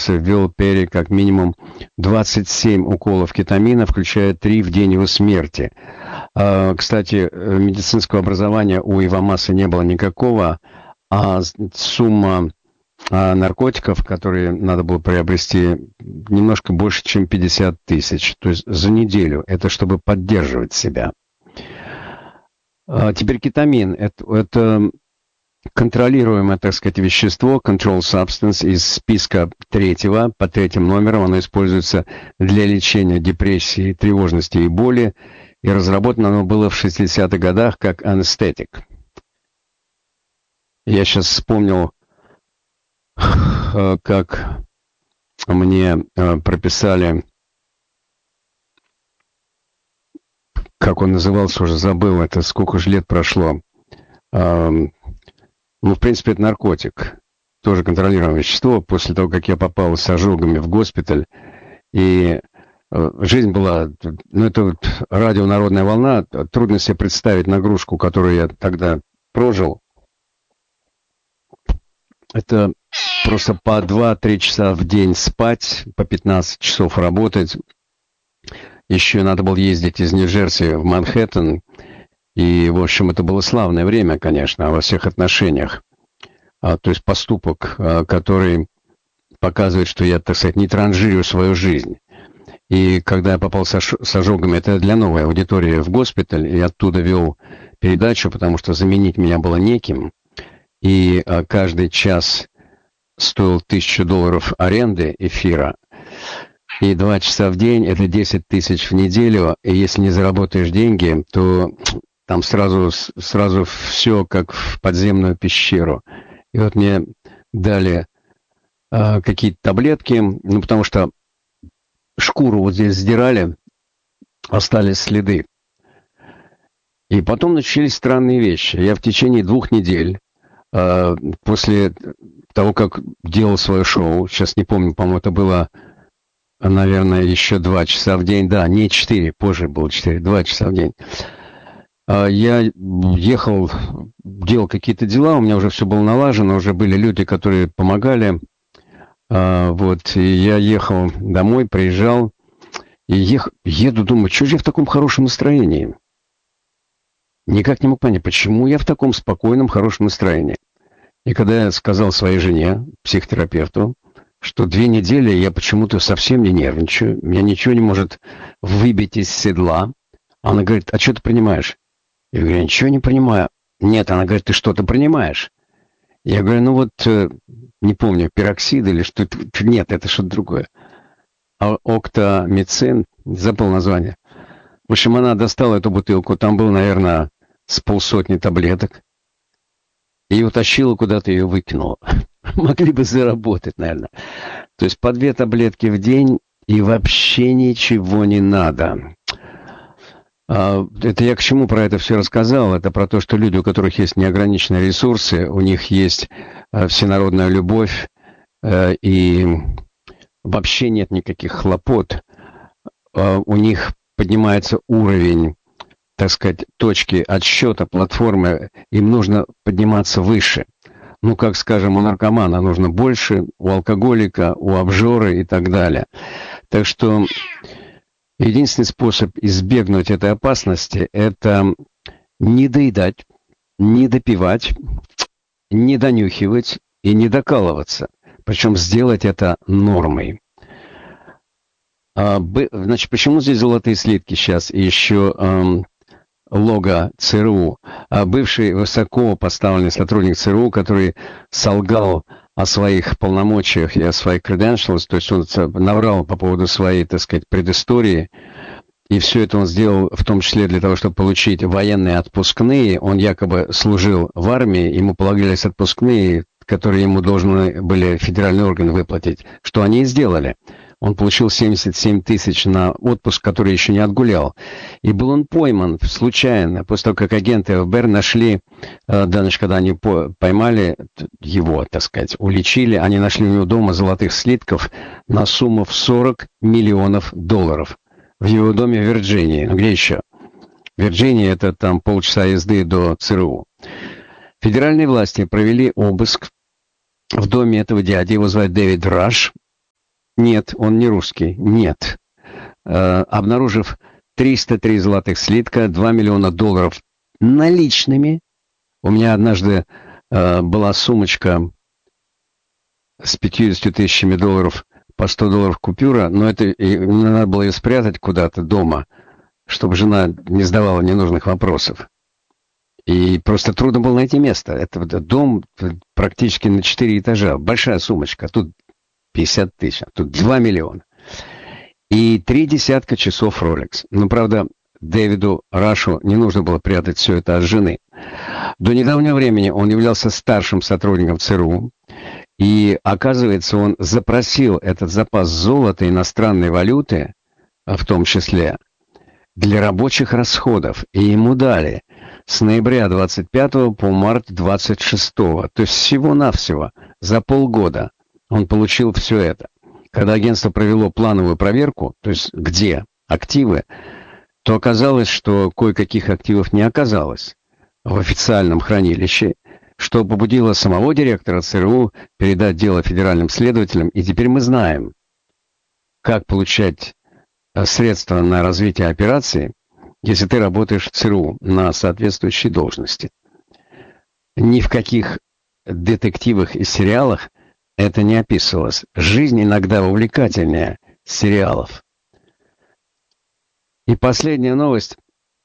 больнице ввел Перри как минимум 27 уколов кетамина, включая 3 в день его смерти. Кстати, медицинского образования у Ивамасы не было никакого, а сумма наркотиков, которые надо было приобрести, немножко больше, чем 50 тысяч. То есть за неделю. Это чтобы поддерживать себя. Теперь кетамин. Это контролируемое, так сказать, вещество, control substance, из списка 3 по 3 номерам. Оно используется для лечения депрессии, тревожности и боли. И разработано оно было в 60-х годах как анестетик. Я сейчас вспомнил, как мне прописали, как он назывался, уже забыл, это сколько же лет прошло. Ну, в принципе, это наркотик, тоже контролируемое вещество. После того, как я попал с ожогами в госпиталь, и жизнь была, ну, это вот радио «Народная волна», трудно себе представить нагрузку, которую я тогда прожил. Это просто по 2-3 часа в день спать, по 15 часов работать. Еще надо было ездить из Нью-Джерси в Манхэттен. И, в общем, это было славное время, конечно, во всех отношениях. То есть поступок, который показывает, что я, так сказать, не транжирю свою жизнь. И когда я попал с ожогами, это для новой аудитории в госпиталь, и оттуда вел передачу, потому что заменить меня было неким. И каждый час стоил $1000 аренды эфира. И 2 часа в день — это 10 тысяч в неделю. И если не заработаешь деньги, то там сразу все как в подземную пещеру. И вот мне дали какие-то таблетки, ну, потому что шкуру вот здесь сдирали, остались следы. И потом начались странные вещи. Я в течение 2 недель, после того, как делал свое шоу, сейчас не помню, по-моему, это было, наверное, еще 2 часа в день, да, не 4, позже было 4, 2 часа в день. Я ехал, делал какие-то дела, у меня уже все было налажено, уже были люди, которые помогали. Вот, и я ехал домой, приезжал, и еду, думаю, что же я в таком хорошем настроении? Никак не мог понять, почему я в таком спокойном, хорошем настроении. И когда я сказал своей жене, психотерапевту, что 2 недели я почему-то совсем не нервничаю, меня ничего не может выбить из седла, она говорит, а что ты принимаешь? Я говорю, я ничего не принимаю. Нет, она говорит, ты что-то принимаешь? Я говорю, ну вот, не помню, пероксид или что-то. Нет, это что-то другое. Октамицин, забыл название. В общем, она достала эту бутылку, там было, наверное, с 50 таблеток. И утащила куда-то, ее выкинула. Могли бы заработать, наверное. То есть по 2 таблетки в день, и вообще ничего не надо. Это я к чему про это все рассказал? Это про то, что люди, у которых есть неограниченные ресурсы, у них есть всенародная любовь, и вообще нет никаких хлопот. У них поднимается уровень, так сказать, точки отсчета платформы, им нужно подниматься выше. Ну, как, скажем, у наркомана нужно больше, у алкоголика, у обжора и так далее. Так что единственный способ избегнуть этой опасности — это не доедать, не допивать, не донюхивать и не докалываться. Причем сделать это нормой. Значит, почему здесь золотые слитки сейчас и еще лого ЦРУ? Бывший высоко поставленный сотрудник ЦРУ, который солгал о своих полномочиях и о своих credentials, то есть он наврал по поводу своей, так сказать, предыстории, и все это он сделал в том числе для того, чтобы получить военные отпускные. Он якобы служил в армии, ему полагались отпускные, которые ему должны были федеральные органы выплатить, что они и сделали. Он получил 77 тысяч на отпуск, который еще не отгулял. И был он пойман случайно, после того, как агенты ФБР нашли, когда они поймали его, так сказать, уличили, они нашли у него дома золотых слитков на сумму в $40 миллионов. В его доме в Вирджинии. Ну, где еще? Вирджиния — это там полчаса езды до ЦРУ. Федеральные власти провели обыск в доме этого дяди, его звали Дэвид Раш. Нет, он не русский. Нет. Обнаружив 303 золотых слитка, 2 миллиона долларов наличными. У меня однажды была сумочка с 50 тысячами долларов по 100 долларов купюра, но мне надо было ее спрятать куда-то дома, чтобы жена не задавала ненужных вопросов. И просто трудно было найти место. Это дом практически на 4 этажа. Большая сумочка. А тут 50 тысяч, а тут 2 миллиона. И 3 десятка часов Rolex. Но, правда, Дэвиду Рашу не нужно было прятать все это от жены. До недавнего времени он являлся старшим сотрудником ЦРУ. И, оказывается, он запросил этот запас золота и иностранной валюты, в том числе, для рабочих расходов. И ему дали с ноября 25 по март 26. То есть всего-навсего за полгода он получил все это. Когда агентство провело плановую проверку, то есть где активы, то оказалось, что кое-каких активов не оказалось в официальном хранилище, что побудило самого директора ЦРУ передать дело федеральным следователям, и теперь мы знаем, как получать средства на развитие операции, если ты работаешь в ЦРУ на соответствующей должности. Ни в каких детективах и сериалах это не описывалось. Жизнь иногда увлекательнее сериалов. И последняя новость.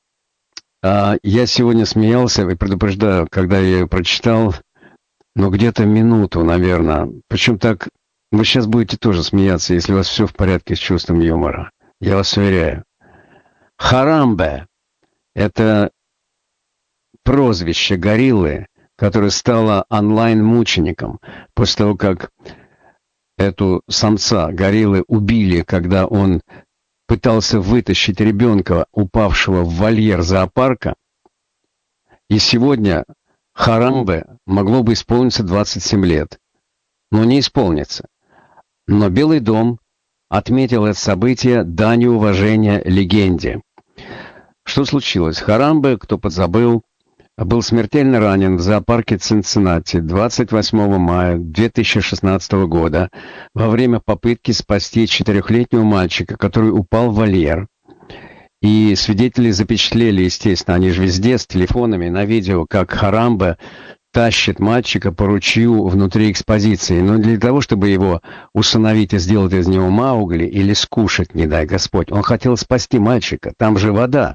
Я сегодня смеялся и предупреждаю, когда я ее прочитал, но где-то минуту, наверное. Причем так, вы сейчас будете тоже смеяться, если у вас все в порядке с чувством юмора. Я вас уверяю. Харамбе — это прозвище гориллы, которое стало онлайн-мучеником после того, как эту самца гориллы убили, когда он пытался вытащить ребенка, упавшего в вольер зоопарка. И сегодня Харамбе могло бы исполниться 27 лет, но не исполнится. Но Белый дом отметил это событие данью уважения легенде. Что случилось? Харамбе, кто подзабыл, был смертельно ранен в зоопарке Цинциннати 28 мая 2016 года во время попытки спасти 4-летнего мальчика, который упал в вольер. И свидетели запечатлели, естественно, они же везде с телефонами на видео, как Харамбе тащит мальчика по ручью внутри экспозиции. Но для того, чтобы его усыновить и сделать из него Маугли или скушать, не дай Господь, он хотел спасти мальчика. Там же вода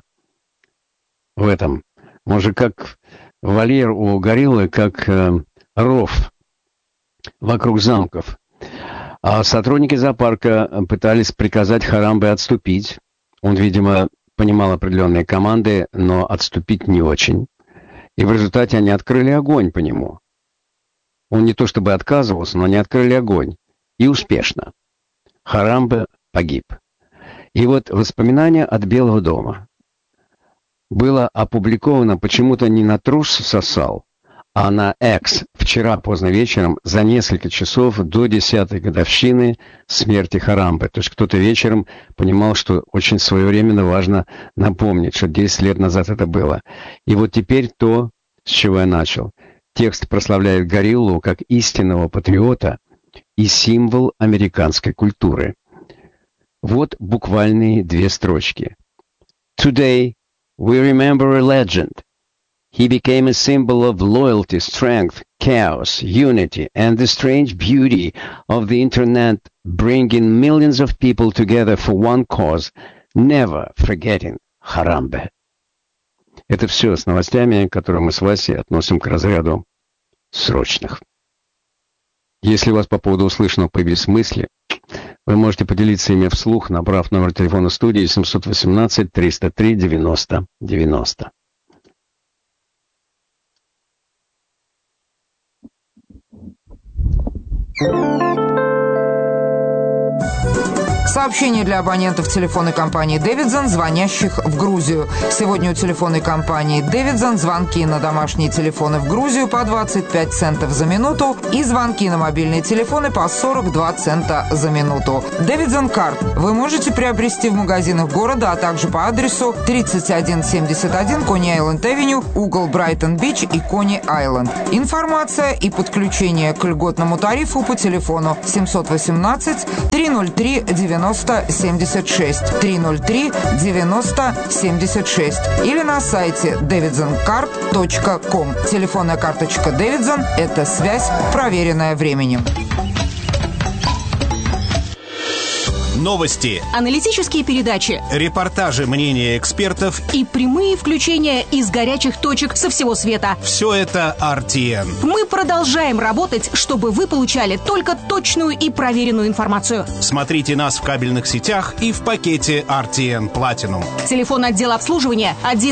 в этом. Он же как вольер у гориллы, как ров вокруг замков. А сотрудники зоопарка пытались приказать Харамбе отступить. Он, видимо, понимал определенные команды, но отступить не очень. И в результате они открыли огонь по нему. Он не то чтобы отказывался, но они открыли огонь. И успешно. Харамбе погиб. И вот воспоминания от Белого дома. Было опубликовано почему-то не на Трус Сосал, а на X вчера поздно вечером, за несколько часов до 10-й годовщины смерти Харамбе. То есть кто-то вечером понимал, что очень своевременно важно напомнить, что 10 лет назад это было. И вот теперь то, с чего я начал. Текст прославляет гориллу как истинного патриота и символ американской культуры. Вот буквальные 2 строчки. Today we remember a legend. He became a symbol of loyalty, strength, chaos, unity, and the strange beauty of the internet, bringing millions of people together for one cause, never forgetting Харамбе. Это все с новостями, которые мы с Васей относим к разряду срочных. Если у вас по поводу услышанного появились мысли, вы можете поделиться ими вслух, набрав номер телефона студии 718-303-90-90. Сообщение для абонентов телефонной компании «Дэвидсон», звонящих в Грузию. Сегодня у телефонной компании «Дэвидсон» звонки на домашние телефоны в Грузию по 25 центов за минуту и звонки на мобильные телефоны по 42 цента за минуту. «Дэвидсон Карт» вы можете приобрести в магазинах города, а также по адресу 3171 Кони-Айленд-Авеню, угол Брайтон-Бич и Кони-Айленд. Информация и подключение к льготному тарифу по телефону 718-303-9076, 303-9076 или на сайте davidsoncard.com. Телефонная карточка Davidson – это связь, проверенная временем. Новости, аналитические передачи, репортажи, мнения экспертов и прямые включения из горячих точек со всего света. Все это RTN. Мы продолжаем работать, чтобы вы получали только точную и проверенную информацию. Смотрите нас в кабельных сетях и в пакете RTN Platinum. Телефон отдела обслуживания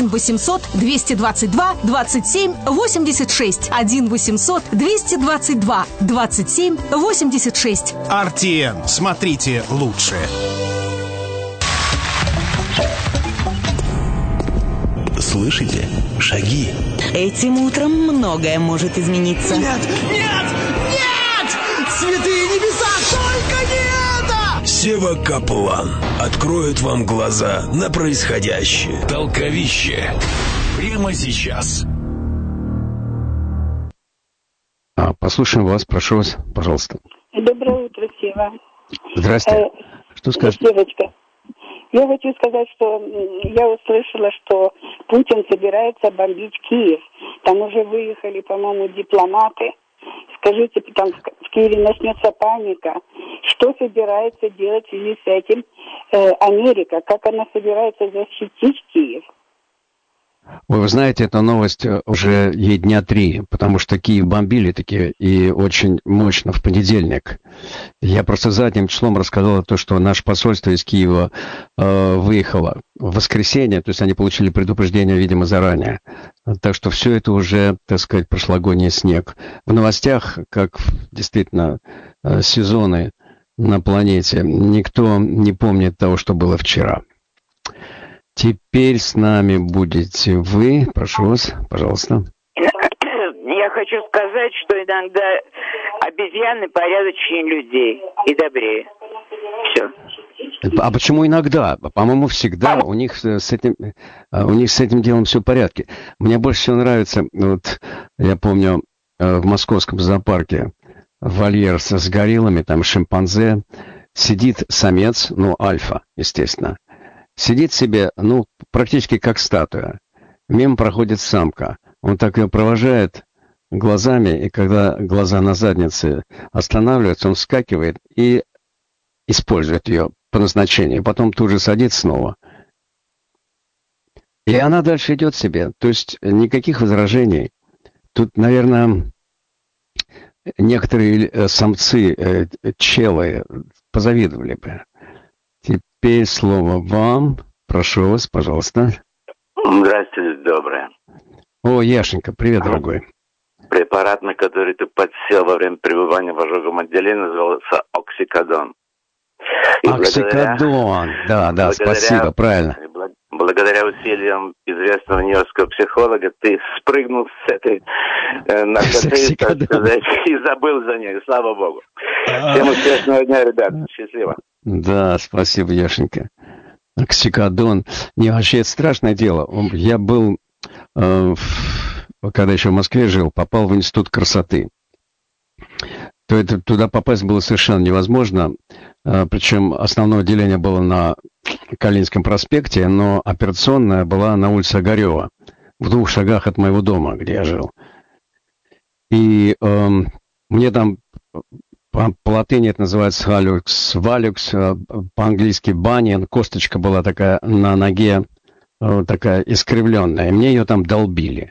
1-800-222-27-86. 1-800-222-27-86. RTN. Смотрите лучше. Слышите? Шаги. Этим утром многое может измениться. Нет! Нет! Нет! Святые небеса! Только не это! Сева Каплан откроет вам глаза на происходящее. Толковище. Прямо сейчас. Послушаем вас, прошу вас, пожалуйста. Доброе утро, Сева. Здрасте. Что скажете? Девочка, я хочу сказать, что я услышала, что Путин собирается бомбить Киев. Там уже выехали, по-моему, дипломаты. Скажите, там в Киеве начнется паника. Что собирается делать в связи с этим Америка? Как она собирается защитить Киев? Вы знаете, эта новость уже ей дня 3, потому что Киев бомбили таки и очень мощно в понедельник. Я просто задним числом рассказал то, что наше посольство из Киева выехало в воскресенье, то есть они получили предупреждение, видимо, заранее. Так что все это уже, так сказать, прошлогодний снег. В новостях, как действительно сезоны на планете, никто не помнит того, что было вчера. Теперь с нами будете вы. Прошу вас, пожалуйста. Я хочу сказать, что иногда обезьяны порядочнее людей и добрее. Все. А почему иногда? По-моему, всегда у них с этим делом все в порядке. Мне больше всего нравится, вот я помню, в московском зоопарке вольер с гориллами, там шимпанзе, сидит самец, ну, альфа, естественно. Сидит себе, ну, практически как статуя. Мимо проходит самка. Он так ее провожает глазами, и когда глаза на заднице останавливаются, он вскакивает и использует ее по назначению. Потом тут же садится снова. И она дальше идет себе. То есть никаких возражений. Тут, наверное, некоторые самцы, челы, позавидовали бы. Теперь слово вам. Прошу вас, пожалуйста. Здравствуйте, доброе. О, Яшенька, привет, дорогой. Препарат, на который ты подсел во время пребывания в ожоговом отделении, назывался оксикодон. Оксикодон, да, спасибо, правильно. Благодаря усилиям известного нью-йоркского психолога ты спрыгнул с этой наркоты, так сказать, и забыл за ней, слава богу. Всем успешного дня, ребят, счастливо. Да, спасибо, Яшенька. Оксикодон. Не, вообще, это страшное дело. Я был, когда еще в Москве жил, попал в институт красоты. То это, туда попасть было совершенно невозможно. Причем основное отделение было на Калининском проспекте, но операционная была на улице Огарева, в 2 шагах от моего дома, где я жил. И мне там... По латыни это называется валюкс, по-английски банин, косточка была такая на ноге, такая искривленная. Мне ее там долбили.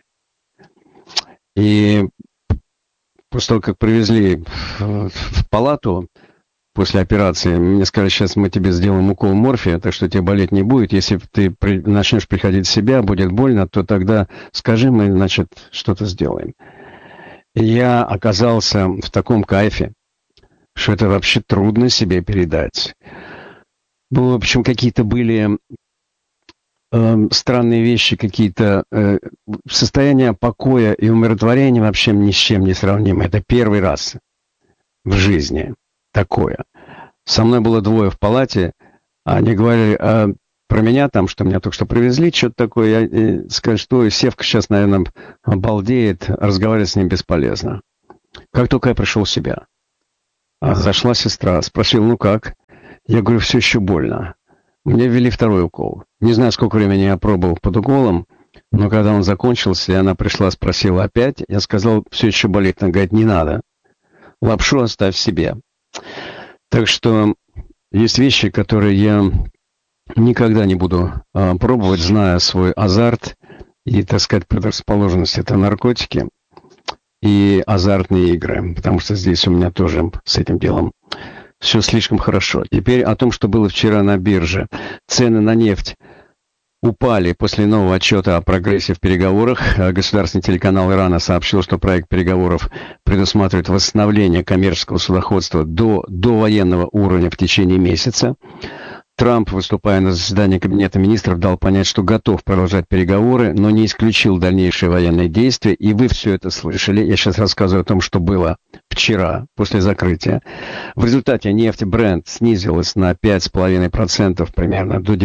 И после того, как привезли в палату после операции, мне сказали, сейчас мы тебе сделаем укол морфия, так что тебе болеть не будет. Если ты начнешь приходить в себя, будет больно, то тогда скажи, мы, значит, что-то сделаем. И я оказался в таком кайфе, что это вообще трудно себе передать. в общем, какие-то были странные вещи, какие-то состояние покоя и умиротворения вообще ни с чем не сравнимо. Это первый раз в жизни такое. Со мной было двое в палате, они говорили про меня там, что меня только что привезли, что-то такое. Я сказал, что Севка сейчас, наверное, балдеет, разговаривать с ним бесполезно. Как только я пришел в себя, зашла сестра, спросила, ну как? Я говорю, все еще больно. Мне ввели второй укол. Не знаю, сколько времени я пробовал под уколом, но когда он закончился, и она пришла, спросила опять, я сказал, все еще болит. Она говорит, не надо. Лапшу оставь себе. Так что есть вещи, которые я никогда не буду пробовать, зная свой азарт и, так сказать, предрасположенность. Это наркотики и азартные игры, потому что здесь у меня тоже с этим делом все слишком хорошо. Теперь о том, что было вчера на бирже. Цены на нефть упали после нового отчета о прогрессе в переговорах. Государственный телеканал Ирана сообщил, что проект переговоров предусматривает восстановление коммерческого судоходства до военного уровня в течение месяца. Трамп, выступая на заседании Кабинета министров, дал понять, что готов продолжать переговоры, но не исключил дальнейшие военные действия. И вы все это слышали. Я сейчас рассказываю о том, что было вчера, после закрытия. В результате нефть Brent снизилась на 5,5% примерно до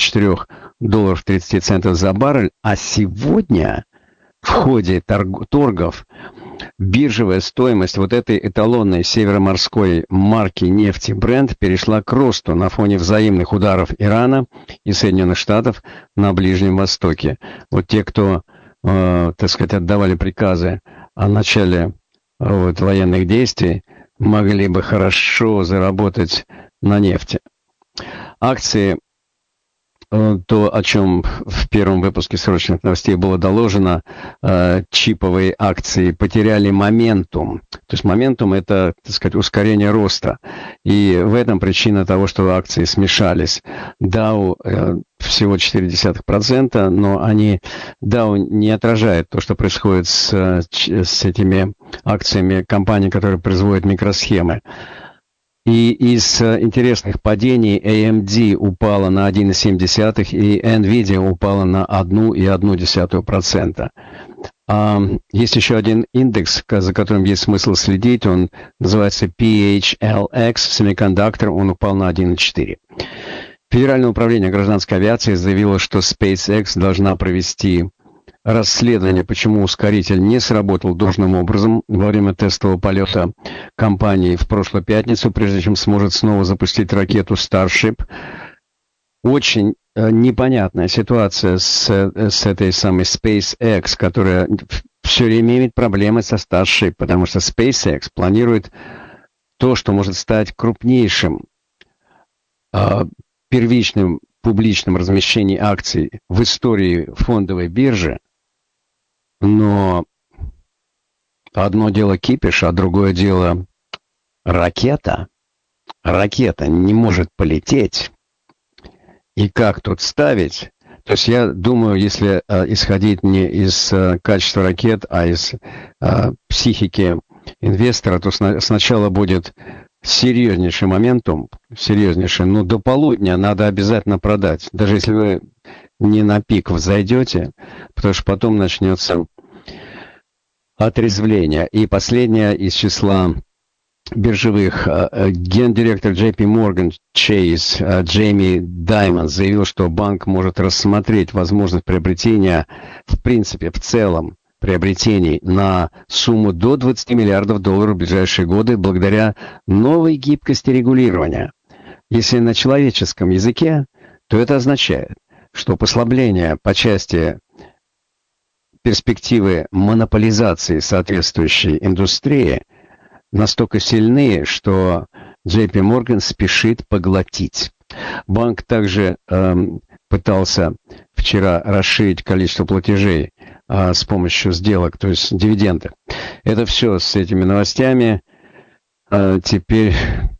$94.30 за баррель. А сегодня в ходе торгов биржевая стоимость вот этой эталонной североморской марки нефти Brent перешла к росту на фоне взаимных ударов Ирана и Соединенных Штатов на Ближнем Востоке. Вот те, кто, так сказать, отдавали приказы о начале военных действий, могли бы хорошо заработать на нефти. Акции, то, о чем в первом выпуске срочных новостей было доложено, чиповые акции потеряли моментум. То есть моментум – это, так сказать, ускорение роста. И в этом причина того, что акции смешались. Dow всего 0,4%, но Dow не отражает то, что происходит с этими акциями компаний, которые производят микросхемы. И из интересных падений AMD упала на 1,7%, и NVIDIA упала на 1,1%. Есть еще один индекс, за которым есть смысл следить, он называется PHLX, Semiconductor, он упал на 1,4%. Федеральное управление гражданской авиации заявило, что SpaceX должна провести расследование, почему ускоритель не сработал должным образом во время тестового полета компании в прошлую пятницу, прежде чем сможет снова запустить ракету Starship. Очень непонятная ситуация с этой самой SpaceX, которая все время имеет проблемы со Starship, потому что SpaceX планирует то, что может стать крупнейшим первичным публичным размещением акций в истории фондовой биржи. Но одно дело кипиш, а другое дело ракета. Ракета не может полететь. И как тут ставить? То есть я думаю, если исходить не из качества ракет, а из психики инвестора, то сначала будет серьезнейший моментум, но до полудня надо обязательно продать. Даже если вы не на пик взойдете, потому что потом начнется отрезвление. И последнее из числа биржевых. Гендиректор JP Morgan Chase Джейми Даймонд заявил, что банк может рассмотреть возможность приобретения, в принципе, в целом, приобретений на сумму до $20 миллиардов в ближайшие годы благодаря новой гибкости регулирования. Если на человеческом языке, то это означает, что послабление по части перспективы монополизации соответствующей индустрии настолько сильны, что JP Morgan спешит поглотить. Банк также пытался вчера расширить количество платежей с помощью сделок, то есть дивиденды. Это все с этими новостями. Теперь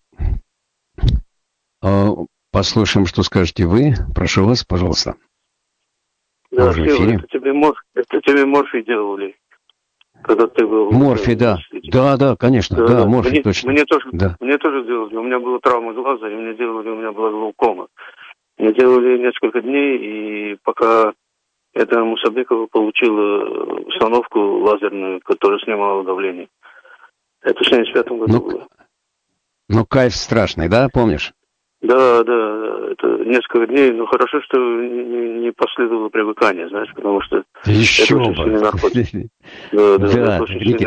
послушаем, что скажете вы. Прошу вас, пожалуйста. Да, это тебе Морфий делали. Когда ты был... Морфий, да. Да, конечно, да, морфий, точно. Мне тоже делали, у меня была травма глаза, и у меня была глаукома. Мне делали несколько дней, и пока эта Мусабекова получила установку лазерную, которая снимала давление. Это в 75-м году было. Ну, кайф страшный, да, помнишь? Да, это несколько дней, но хорошо, что не последовало привыкание, знаешь, потому что... Еще бы. Да,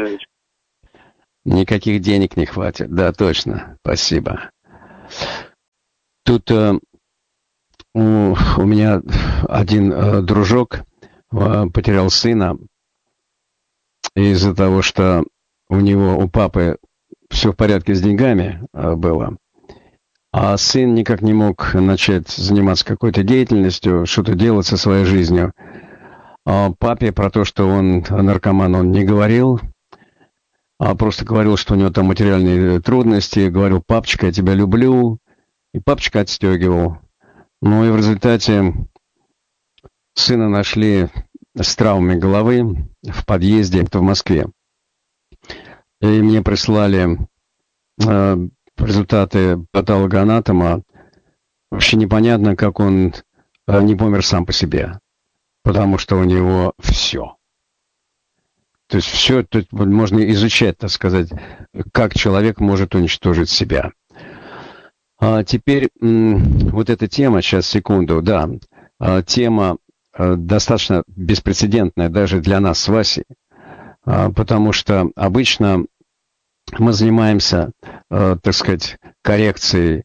никаких денег не хватит, да, точно, спасибо. Тут у меня один дружок потерял сына из-за того, что у папы все в порядке с деньгами было. А сын никак не мог начать заниматься какой-то деятельностью, что-то делать со своей жизнью. А папе про то, что он наркоман, он не говорил, а просто говорил, что у него там материальные трудности. Говорил: папочка, я тебя люблю. И папочка отстегивал. Ну и в результате сына нашли с травмой головы в подъезде в Москве. И мне прислали результаты патологоанатома. Вообще непонятно, как он не помер сам по себе. Потому что у него все. То есть все, тут можно изучать, так сказать, как человек может уничтожить себя. А теперь вот эта тема, сейчас, секунду, да. Тема достаточно беспрецедентная даже для нас с Васей. Потому что обычно мы занимаемся, так сказать, коррекцией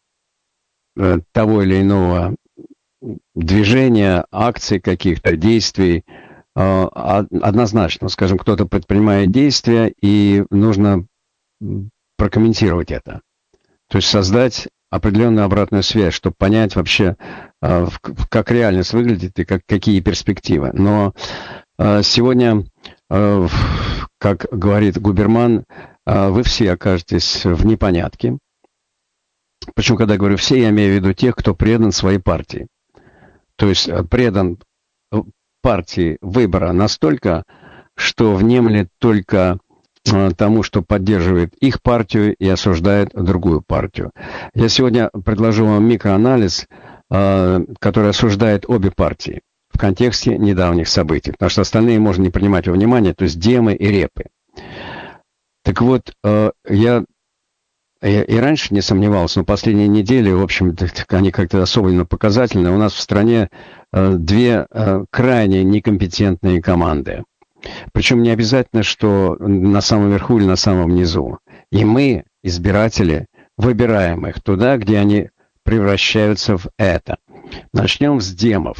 того или иного движения, акций каких-то, действий. Однозначно, скажем, кто-то предпринимает действия, и нужно прокомментировать это. То есть создать определенную обратную связь, чтобы понять вообще, как реальность выглядит и какие перспективы. Но сегодня, как говорит Губерман, вы все окажетесь в непонятке. Причем, когда я говорю «все», я имею в виду тех, кто предан своей партии. То есть предан партии выбора настолько, что внемлет только тому, что поддерживает их партию и осуждает другую партию. Я сегодня предложу вам микроанализ, который осуждает обе партии в контексте недавних событий, потому что остальные можно не принимать во внимание, то есть демы и репы. Так вот, я и раньше не сомневался, но последние недели, в общем, они как-то особенно показательны. У нас в стране две крайне некомпетентные команды. Причем не обязательно, что на самом верху или на самом низу. И мы, избиратели, выбираем их туда, где они превращаются в это. Начнем с демов.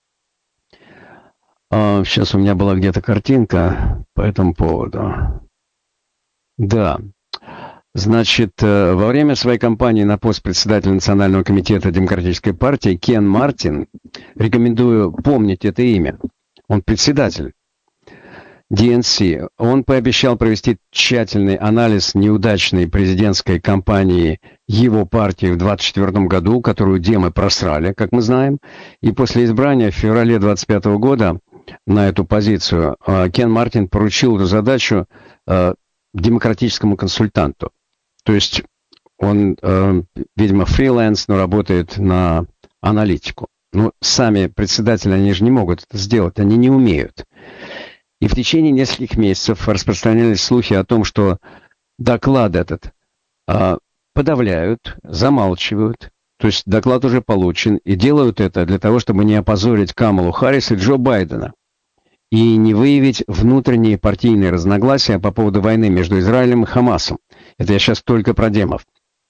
Сейчас у меня была где-то картинка по этому поводу. Да. Значит, во время своей кампании на пост председателя Национального комитета Демократической партии Кен Мартин, рекомендую помнить это имя, он председатель DNC, он пообещал провести тщательный анализ неудачной президентской кампании его партии в 2024 году, которую демы просрали, как мы знаем, и после избрания в феврале 2025 года на эту позицию Кен Мартин поручил эту задачу демократическому консультанту. То есть он, видимо, фриланс, но работает на аналитику. Но сами председатели, они же не могут это сделать, они не умеют. И в течение нескольких месяцев распространялись слухи о том, что доклад этот подавляют, замалчивают. То есть доклад уже получен, и делают это для того, чтобы не опозорить Камалу Харрис и Джо Байдена. И не выявить внутренние партийные разногласия по поводу войны между Израилем и Хамасом. Это я сейчас только про демов.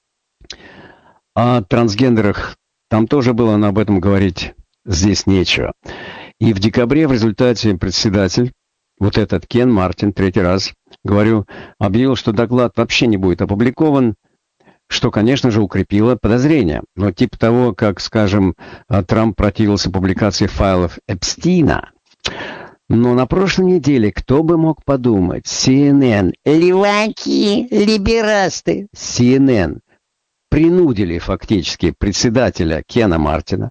О трансгендерах там тоже было, но об этом говорить здесь нечего. И в декабре в результате председатель, вот этот Кен Мартин, третий раз, говорю, объявил, что доклад вообще не будет опубликован, что, конечно же, укрепило подозрения. Но типа того, как, скажем, Трамп противился публикации файлов Эпстина. Но на прошлой неделе, кто бы мог подумать, CNN, леваки, либерасты, CNN принудили фактически председателя Кена Мартина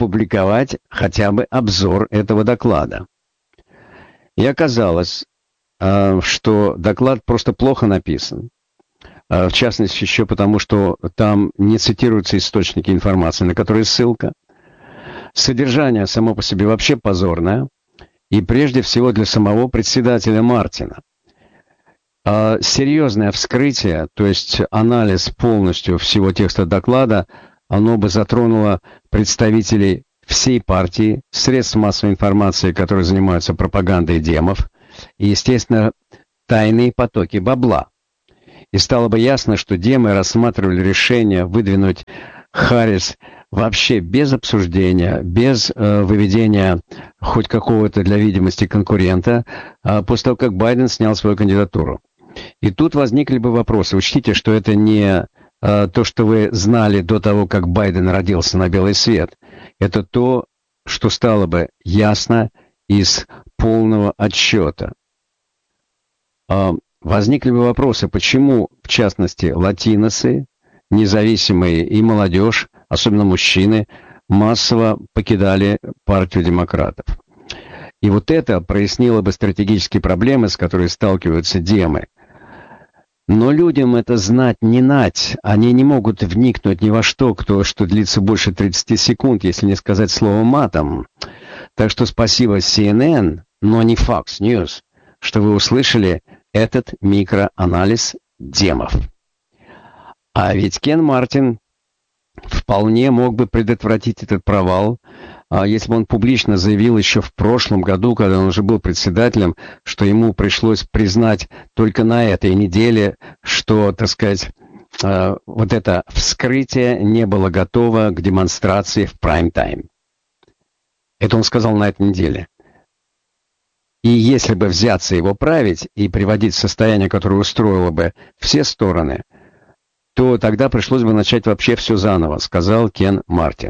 опубликовать хотя бы обзор этого доклада. И оказалось, что доклад просто плохо написан. В частности, еще потому, что там не цитируются источники информации, на которые ссылка. Содержание само по себе вообще позорное. И прежде всего для самого председателя Мартина. Серьезное вскрытие, то есть анализ полностью всего текста доклада, оно бы затронуло представителей всей партии, средств массовой информации, которые занимаются пропагандой демов, и, естественно, тайные потоки бабла. И стало бы ясно, что демы рассматривали решение выдвинуть Харрис вообще без обсуждения, без выведения хоть какого-то для видимости конкурента, после того, как Байден снял свою кандидатуру. И тут возникли бы вопросы. Учтите, что это не то, что вы знали до того, как Байден родился на белый свет. Это то, что стало бы ясно из полного отчета. Возникли бы вопросы, почему, в частности, латиносы, независимые и молодежь, особенно мужчины, массово покидали партию демократов. И вот это прояснило бы стратегические проблемы, с которыми сталкиваются демы. Но людям это знать не нать. Они не могут вникнуть ни во что, что длится больше 30 секунд, если не сказать слово матом. Так что спасибо CNN, но не Fox News, что вы услышали этот микроанализ демов. А ведь Кен Мартин вполне мог бы предотвратить этот провал, если бы он публично заявил еще в прошлом году, когда он уже был председателем, что ему пришлось признать только на этой неделе, что, так сказать, вот это вскрытие не было готово к демонстрации в прайм-тайм. Это он сказал на этой неделе. И если бы взяться его править и приводить в состояние, которое устроило бы все стороны, то тогда пришлось бы начать вообще все заново, сказал Кен Мартин.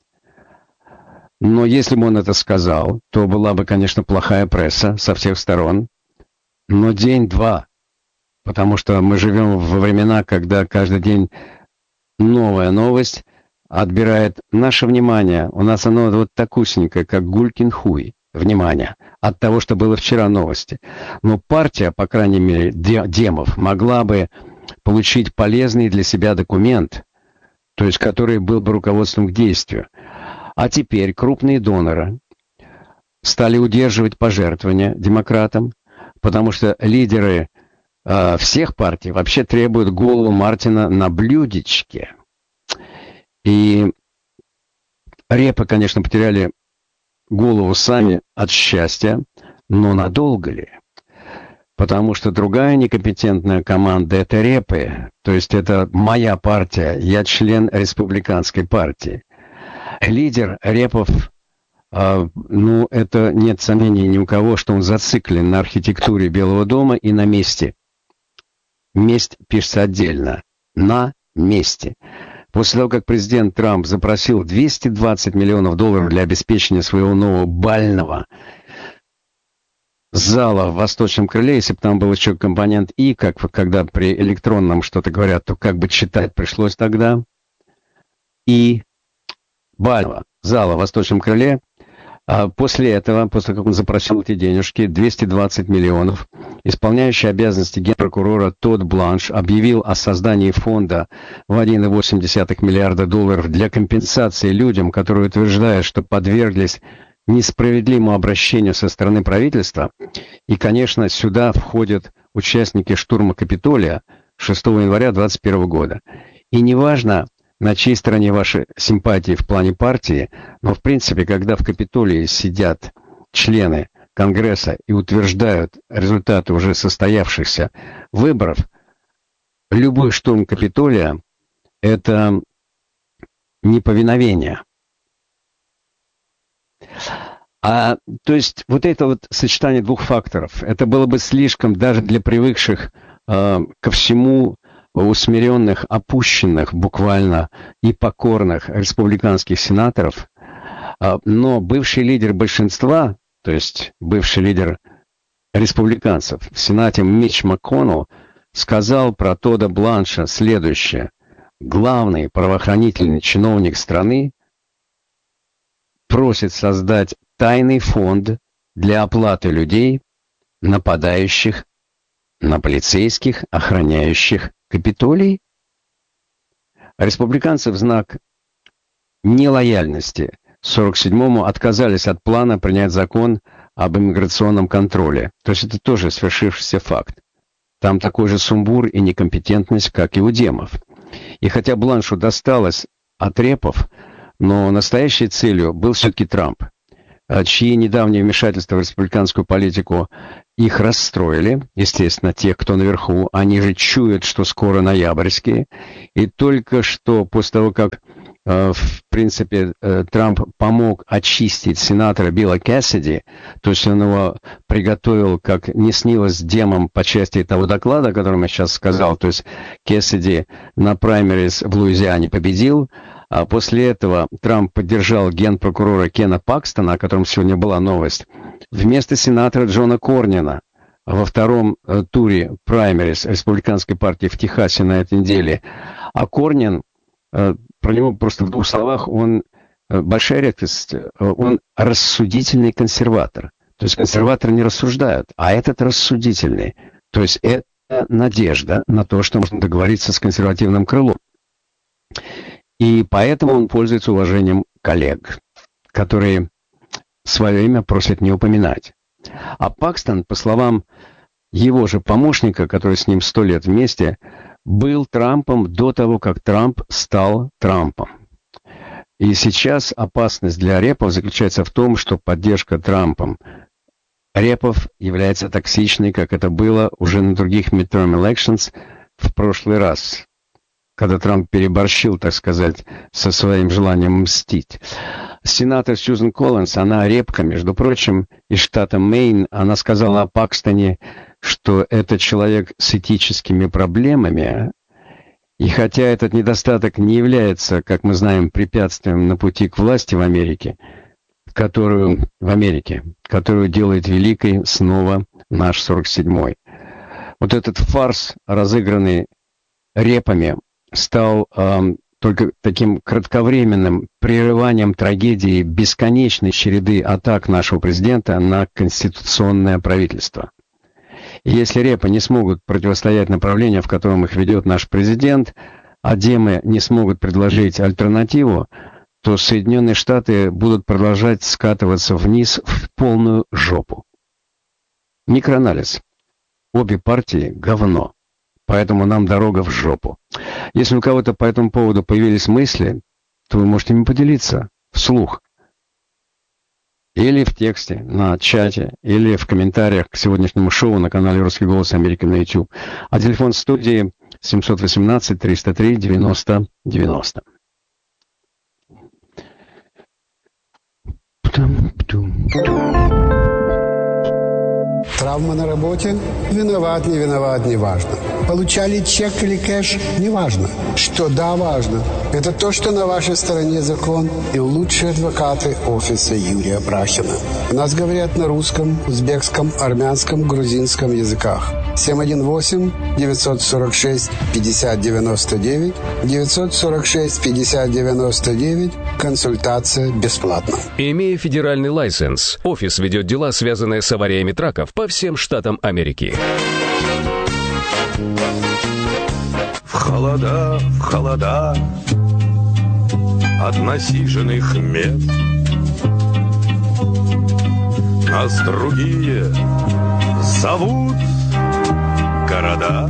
Но если бы он это сказал, то была бы, конечно, плохая пресса со всех сторон. Но день-два, потому что мы живем во времена, когда каждый день новая новость отбирает наше внимание. У нас оно вот такусенькое, как гулькин хуй. Внимание, от того, что было вчера новости. Но партия, по крайней мере, демов, могла бы получить полезный для себя документ, то есть который был бы руководством к действию. А теперь крупные доноры стали удерживать пожертвования демократам, потому что лидеры всех партий вообще требуют голову Мартина на блюдечке. И репы, конечно, потеряли голову сами от счастья, но надолго ли? Потому что другая некомпетентная команда — это репы, то есть это моя партия, я член республиканской партии. Лидер репов, это нет сомнений ни у кого, что он зациклен на архитектуре Белого дома и на месте. Месть пишется отдельно. На месте. После того, как президент Трамп запросил $220 миллионов для обеспечения своего нового бального зала в Восточном крыле, если бы там был еще компонент «и», когда при электронном что-то говорят, то как бы читать пришлось тогда. И бального зала в Восточном крыле. После этого, после как он запросил эти денежки, 220 миллионов, исполняющий обязанности генпрокурора Тодд Бланш объявил о создании фонда в $1,8 миллиарда для компенсации людям, которые утверждают, что подверглись несправедливому обращению со стороны правительства. И, конечно, сюда входят участники штурма Капитолия 6 января 2021 года. И неважно, на чьей стороне ваши симпатии в плане партии, но, в принципе, когда в Капитолии сидят члены Конгресса и утверждают результаты уже состоявшихся выборов, любой штурм Капитолия — это неповиновение. То есть вот это вот сочетание двух факторов, это было бы слишком даже для привыкших ко всему усмиренных, опущенных буквально и покорных республиканских сенаторов, но бывший лидер большинства, то есть бывший лидер республиканцев в Сенате Митч МакКоннелл сказал про Тодда Бланша следующее: главный правоохранительный чиновник страны просит создать тайный фонд для оплаты людей, нападающих на полицейских, охраняющих Капитолий? Республиканцы в знак нелояльности 47-му отказались от плана принять закон об иммиграционном контроле. То есть это тоже свершившийся факт. Там такой же сумбур и некомпетентность, как и у демов. И хотя Бланшу досталось от репов, но настоящей целью был все-таки Трамп, чьи недавние вмешательства в республиканскую политику их расстроили, естественно, тех, кто наверху, они же чуют, что скоро ноябрьские, и только что после того, как, в принципе, Трамп помог очистить сенатора Билла Кэссиди, то есть он его приготовил, как не снилось демам по части того доклада, о котором я сейчас сказал, то есть Кэссиди на праймерис в Луизиане победил, а после этого Трамп поддержал генпрокурора Кена Пакстона, о котором сегодня была новость, вместо сенатора Джона Корнина во втором туре праймерис республиканской партии в Техасе на этой неделе. А Корнин, про него просто в двух словах, он большая редкость, он рассудительный консерватор. То есть консерваторы не рассуждают, а этот рассудительный. То есть это надежда на то, что можно договориться с консервативным крылом. И поэтому он пользуется уважением коллег, которые свое имя просят не упоминать. А Пакстон, по словам его же помощника, который с ним 100 лет вместе, был Трампом до того, как Трамп стал Трампом. И сейчас опасность для репов заключается в том, что поддержка Трампом репов является токсичной, как это было уже на других midterm elections в прошлый раз, когда Трамп переборщил, так сказать, со своим желанием мстить. Сенатор Сьюзен Коллинс, она репка, между прочим, из штата Мэйн, она сказала о Пакстоне, что это человек с этическими проблемами, и хотя этот недостаток не является, как мы знаем, препятствием на пути к власти в Америке, которую делает великой снова наш 47-й. Вот этот фарс, разыгранный репами, стал только таким кратковременным прерыванием трагедии бесконечной череды атак нашего президента на конституционное правительство. И если репы не смогут противостоять направлению, в котором их ведет наш президент, а демы не смогут предложить альтернативу, то Соединенные Штаты будут продолжать скатываться вниз в полную жопу. Микроанализ. Обе партии — говно. Поэтому нам дорога в жопу. Если у кого-то по этому поводу появились мысли, то вы можете ими поделиться вслух. Или в тексте, на чате, или в комментариях к сегодняшнему шоу на канале «Русский голос Америки» на YouTube. А телефон студии 718-303-90-90. Травма на работе? Виноват, не виноват, не важно. Получали чек или кэш? Не важно. Что да, важно. Это то, что на вашей стороне закон и лучшие адвокаты офиса Юрия Прахина. У нас говорят на русском, узбекском, армянском, грузинском языках. 718-946-5099, 946-5099, консультация бесплатна. Имея федеральный лайсенс, офис ведет дела, связанные с авариями траков по всем штатам Америки. В холода от насиженных мест нас другие зовут города.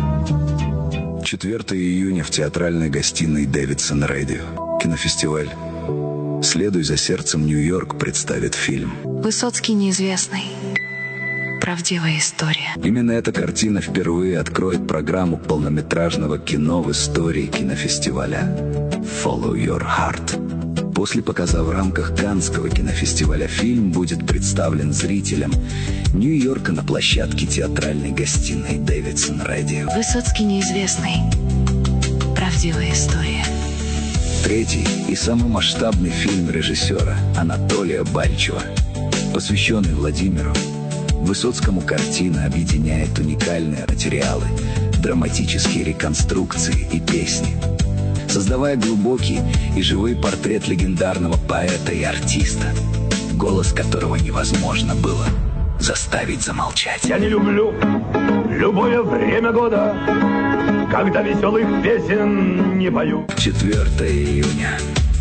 4 июня в театральной гостиной Дэвидсон Радио. Кинофестиваль «Следуй за сердцем, Нью-Йорк» представит фильм Высоцкий неизвестный. Правдивая история. Именно эта картина впервые откроет программу полнометражного кино в истории кинофестиваля «Follow Your Heart». После показа в рамках Каннского кинофестиваля фильм будет представлен зрителям Нью-Йорка на площадке театральной гостиной Дэвидсон Радио. Высоцкий неизвестный. Правдивая история. Третий и самый масштабный фильм режиссера Анатолия Бальчева, посвященный Владимиру. Высоцкому картина объединяет уникальные материалы, драматические реконструкции и песни, создавая глубокий и живой портрет легендарного поэта и артиста, голос которого невозможно было заставить замолчать. Я не люблю любое время года, когда веселых песен не пою. 4 июня.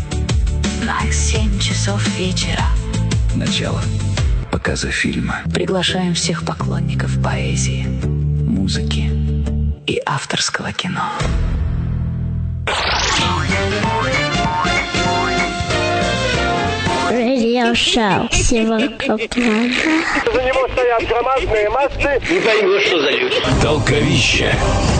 7 часов вечера. Начало показа фильма. Приглашаем всех поклонников поэзии, музыки и авторского кино. Радиошоу Сивакова. За него стоят громадные массы. Не поймешь, что за люди. Толковище.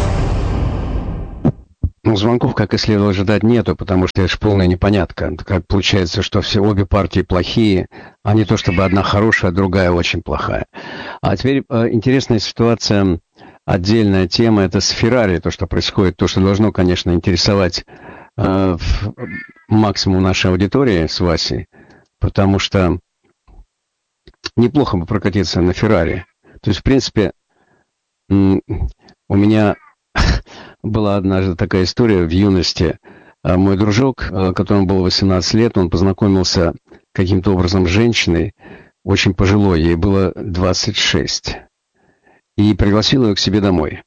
Ну, звонков, как и следовало ожидать, нету, потому что это же полная непонятка. Как получается, что все обе партии плохие, а не то, чтобы одна хорошая, а другая очень плохая. А теперь интересная ситуация, отдельная тема, это с Феррари, то, что происходит, то, что должно, конечно, интересовать максимум нашей аудитории с Васей, потому что неплохо бы прокатиться на Феррари. То есть, в принципе, у меня была однажды такая история в юности. Мой дружок, которому было 18 лет, он познакомился каким-то образом с женщиной, очень пожилой, ей было 26, и пригласил ее к себе домой.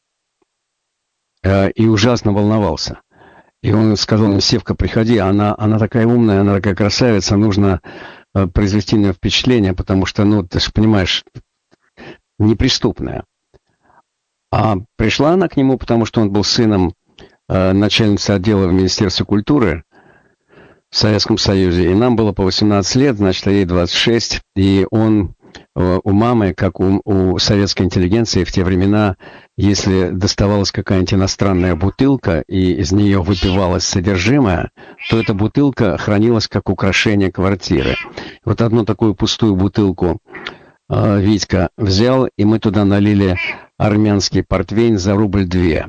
И ужасно волновался. И он сказал мне: Севка, приходи, она такая умная, она такая красавица, нужно произвести на нее впечатление, потому что, ну, ты же понимаешь, неприступная. А пришла она к нему, потому что он был сыном начальницы отдела в Министерстве культуры в Советском Союзе. И нам было по 18 лет, значит, а ей 26. И он у мамы, как у советской интеллигенции в те времена, если доставалась какая-нибудь иностранная бутылка, и из нее выпивалось содержимое, то эта бутылка хранилась как украшение квартиры. Вот одну такую пустую бутылку Витька взял, и мы туда налили армянский портвейн за 2 рубля.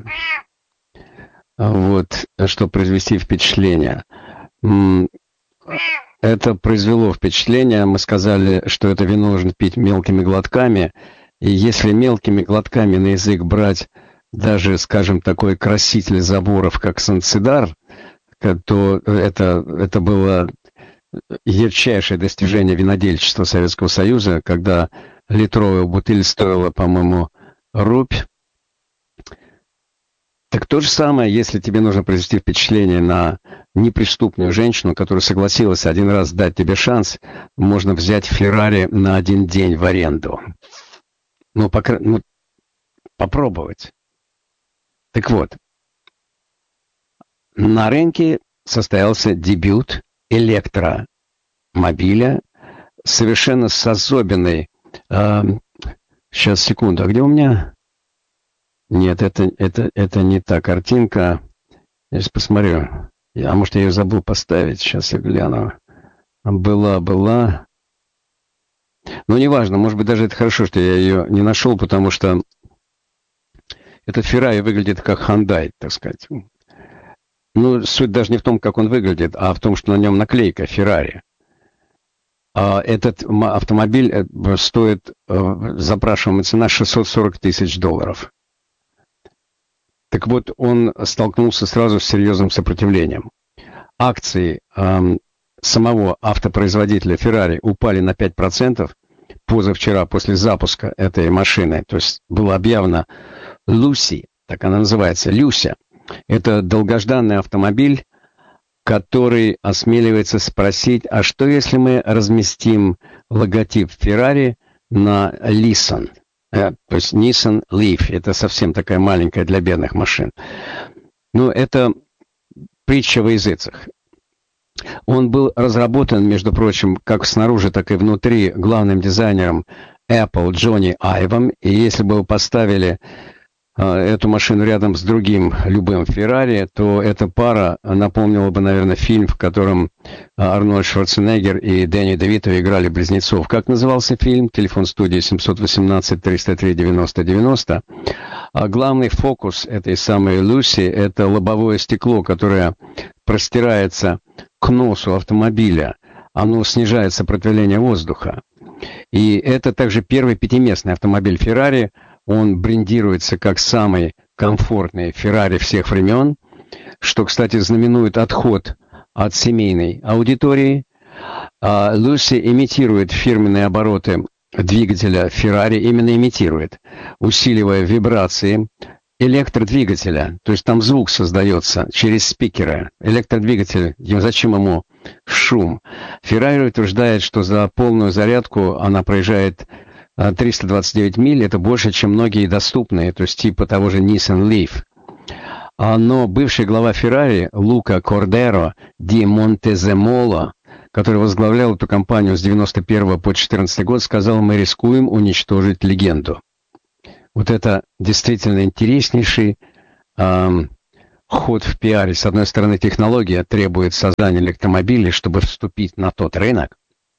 Вот, чтобы произвести впечатление. Это произвело впечатление. Мы сказали, что это вино нужно пить мелкими глотками. И если мелкими глотками на язык брать даже, скажем, такой краситель заборов, как Санцидар, то это было ярчайшее достижение винодельчества Советского Союза, когда литровая бутыль стоила, по-моему, рубль. Так то же самое, если тебе нужно произвести впечатление на неприступную женщину, которая согласилась один раз дать тебе шанс, можно взять Феррари на 1 день в аренду. Ну, попробовать. Так вот, на рынке состоялся дебют электромобиля, совершенно с особенной... сейчас, секунду, а где у меня... Нет, это не та картинка. Я сейчас посмотрю. А может, я ее забыл поставить? Сейчас я гляну. Была. Ну, неважно. Может быть, даже это хорошо, что я ее не нашел, потому что этот Феррари выглядит как Hyundai, так сказать. Ну, суть даже не в том, как он выглядит, а в том, что на нем наклейка Феррари. А этот автомобиль стоит, запрашиваемая цена, $640 тысяч. Так вот, он столкнулся сразу с серьезным сопротивлением. Акции самого автопроизводителя Ferrari упали на 5% позавчера после запуска этой машины. То есть было объявлено Lucy, так она называется, Люся. Это долгожданный автомобиль, который осмеливается спросить, а что если мы разместим логотип Ferrari на Nissan? То есть Nissan Leaf, это совсем такая маленькая для бедных машин. Но это притча во языцах. Он был разработан, между прочим, как снаружи, так и внутри главным дизайнером Apple Джонни Айвом. И если бы вы поставили эту машину рядом с другим любым Феррари, то эта пара напомнила бы, наверное, фильм, в котором Арнольд Шварценеггер и Дэнни Девито играли близнецов. Как назывался фильм? Телефон студии 718-303-90-90. А главный фокус этой самой Люси — это лобовое стекло, которое простирается к носу автомобиля. Оно снижает сопротивление воздуха. И это также первый 5-местный автомобиль Ferrari. Он брендируется как самый комфортный Ferrari всех времен, что, кстати, знаменует отход от семейной аудитории. Люси имитирует фирменные обороты двигателя Ferrari именно имитирует, усиливая вибрации электродвигателя. То есть там звук создается через спикеры. Электродвигатель, зачем ему шум? Ferrari утверждает, что за полную зарядку она проезжает 329 миль. Это больше, чем многие доступные, то есть типа того же Nissan Leaf. Но бывший глава Ferrari Лука Кордеро ди Монтеземоло, который возглавлял эту компанию с 91 по 14 год, сказал: мы рискуем уничтожить легенду. Вот это действительно интереснейший ход в пиаре. С одной стороны, технология требует создания электромобилей, чтобы вступить на тот рынок,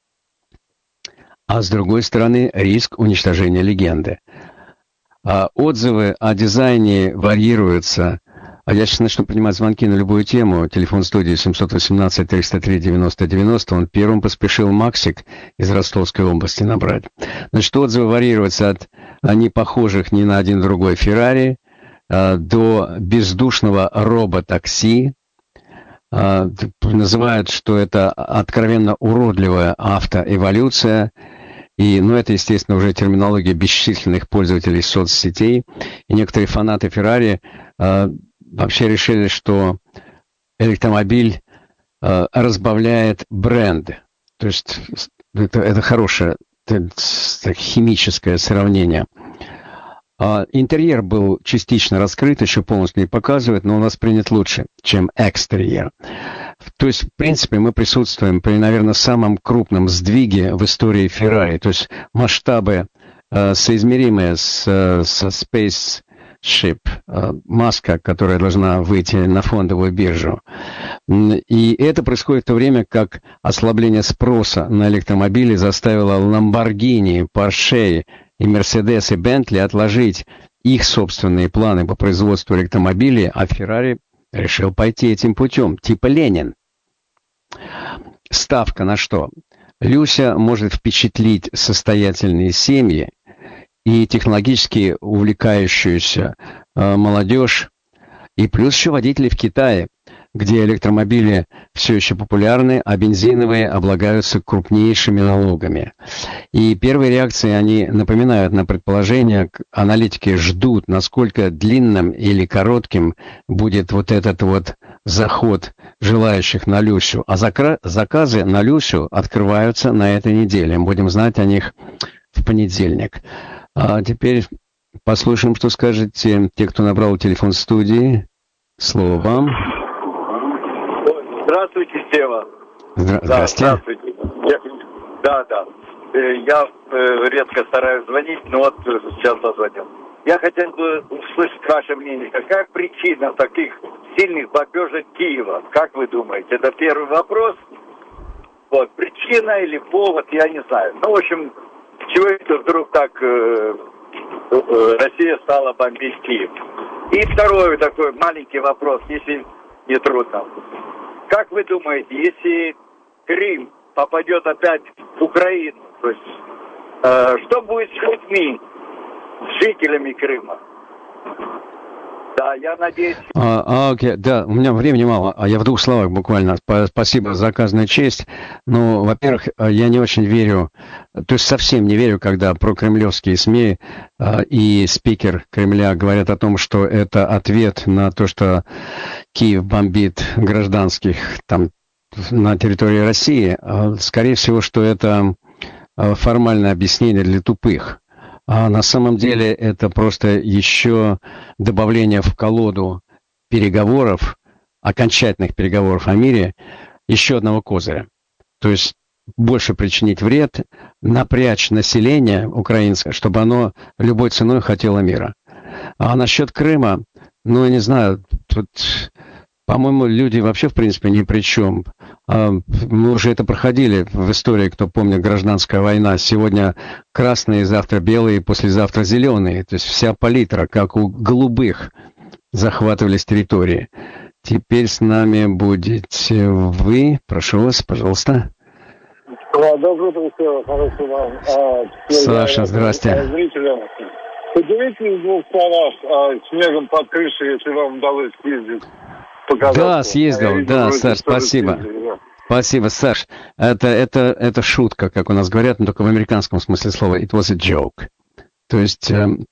а с другой стороны, риск уничтожения легенды. Отзывы о дизайне варьируются. Я сейчас начну принимать звонки на любую тему. Телефон студии 718-303-90-90. Он первым поспешил Максик из Ростовской области набрать. Значит, отзывы варьируются от не похожих ни на один другой Феррари до бездушного роботакси. Называют, что это откровенно уродливая автоэволюция. Это, естественно, уже терминология бесчисленных пользователей соцсетей. И некоторые фанаты Феррари вообще решили, что электромобиль разбавляет бренд. То есть это хорошее химическое сравнение. Интерьер был частично раскрыт, еще полностью не показывает, но он воспринят лучше, чем экстерьер. То есть, в принципе, мы присутствуем при, наверное, самом крупном сдвиге в истории Ferrari. То есть масштабы соизмеримые с Spaceship, маска, которая должна выйти на фондовую биржу. И это происходит в то время, как ослабление спроса на электромобили заставило Lamborghini, Porsche и Mercedes и Bentley отложить их собственные планы по производству электромобилей, а Ferrari решил пойти этим путем, типа Ленин. Ставка на что? Люся может впечатлить состоятельные семьи и технологически увлекающуюся молодежь, и плюс еще водители в Китае, где электромобили все еще популярны, а бензиновые облагаются крупнейшими налогами. И первые реакции, они напоминают на предположение, аналитики ждут, насколько длинным или коротким будет вот этот вот заход желающих на Люсю. А заказы на Люсю открываются на этой неделе. Мы будем знать о них в понедельник. А теперь послушаем, что скажете те, кто набрал телефон студии. Слово вам. Здравствуйте, Сева. Здравствуйте. Да. Я редко стараюсь звонить, но вот сейчас позвонил. Я хотел бы услышать ваше мнение. Какая причина таких сильных бомбежек Киева? Как вы думаете? Это первый вопрос. Вот, причина или повод, я не знаю. В общем, чего это вдруг так Россия стала бомбить Киев? И второй такой маленький вопрос, если не трудно. Как вы думаете, если Крым попадет опять в Украину, то есть что будет с людьми, с жителями Крыма? Да, я надеюсь... Окей, да, у меня времени мало, а я в двух словах буквально. Спасибо за оказанную честь. Но, во-первых, я не очень верю, то есть совсем не верю, когда прокремлевские СМИ и спикер Кремля говорят о том, что это ответ на то, что Киев бомбит гражданских там на территории России. Скорее всего, что это формальное объяснение для тупых. А на самом деле это просто еще добавление в колоду переговоров, окончательных переговоров о мире, еще одного козыря. То есть больше причинить вред, напрячь население украинское, чтобы оно любой ценой хотело мира. А насчет Крыма, я не знаю, тут, по-моему, люди вообще, в принципе, ни при чем. Мы уже это проходили в истории, кто помнит, гражданская война. Сегодня красные, завтра белые, послезавтра зеленые. То есть вся палитра, как у голубых, захватывались территории. Теперь с нами будете вы. Прошу вас, пожалуйста. Доброе утро, хорошего вам. Саша, здрасте. Поделитесь в двух словах снегом под крышей, если вам удалось ездить. Да, съездил, да, Саш, спасибо. Спасибо, Саш. это шутка, как у нас говорят, но только в американском смысле слова. It was a joke. То есть,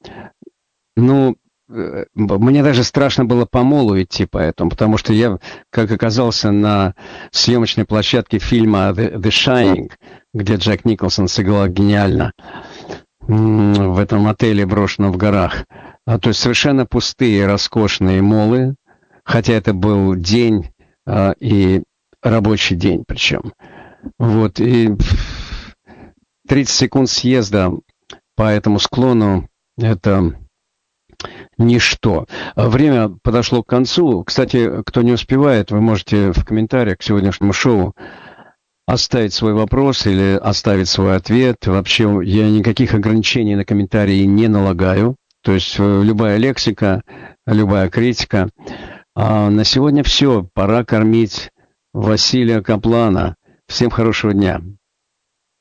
мне даже страшно было по молу идти поэтому, потому что я, как оказался на съемочной площадке фильма The Shining, где Джек Николсон сыграл гениально, в этом отеле, брошенном в горах. То есть совершенно пустые, роскошные молы, хотя это был день и рабочий день причем. Вот, и 30 секунд съезда по этому склону — это ничто. Время подошло к концу. Кстати, кто не успевает, вы можете в комментариях к сегодняшнему шоу оставить свой вопрос или оставить свой ответ. Вообще, я никаких ограничений на комментарии не налагаю. То есть любая лексика, любая критика. А на сегодня все. Пора кормить Василия Каплана. Всем хорошего дня.